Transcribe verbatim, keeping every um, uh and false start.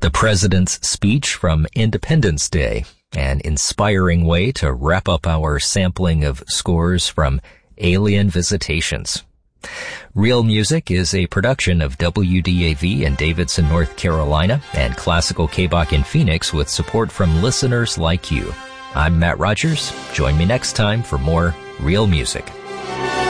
The President's Speech from Independence Day, an inspiring way to wrap up our sampling of scores from Alien Visitations. Real Music is a production of W D A V in Davidson, North Carolina, and Classical K-Bach in Phoenix with support from listeners like you. I'm Matt Rogers. Join me next time for more Real Music.